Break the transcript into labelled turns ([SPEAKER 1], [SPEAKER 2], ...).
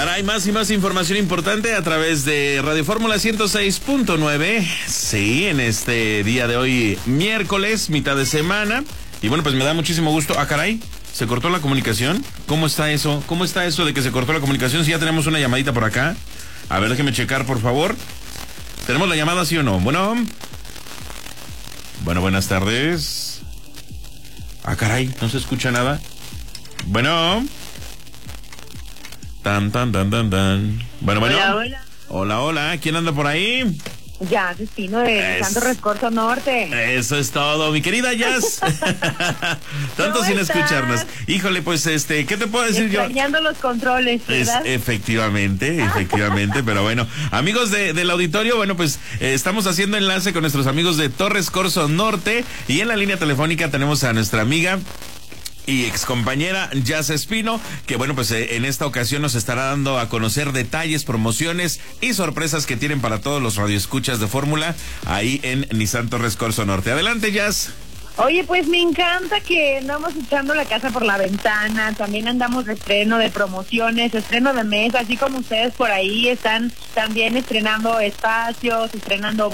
[SPEAKER 1] Caray, más y más información importante a través de Radio Fórmula 106.9. Sí, en este día de hoy, miércoles, mitad de semana. Y bueno, pues me da muchísimo gusto. Ah, caray, ¿se cortó la comunicación? ¿Cómo está eso? ¿Cómo está eso de que se cortó la comunicación? Si ya tenemos una llamadita por acá. A ver, déjeme checar, por favor. ¿Tenemos la llamada, sí o no? Bueno, buenas tardes. Ah, caray, no se escucha nada. Bueno. Tan. Bueno. Hola. ¿Quién anda por ahí?
[SPEAKER 2] Jazz Espino de Santo Rescorso Norte.
[SPEAKER 1] Eso es todo, mi querida Jazz. Tanto sin escucharnos. Híjole, pues, ¿qué te puedo decir yo?
[SPEAKER 2] Extrañando los controles, ¿verdad?
[SPEAKER 1] Efectivamente, pero bueno, amigos del auditorio, bueno, pues, estamos haciendo enlace con nuestros amigos de Torres Corso Norte, y en la línea telefónica tenemos a nuestra amiga y excompañera Jazz Espino, que bueno, pues en esta ocasión nos estará dando a conocer detalles, promociones y sorpresas que tienen para todos los radioescuchas de Fórmula ahí en Nissan Torres Corso Norte. Adelante, Jazz.
[SPEAKER 2] Oye, pues me encanta que andamos echando la casa por la ventana, también andamos de estreno, de promociones, estreno de mes, así como ustedes por ahí están también estrenando espacios, estrenando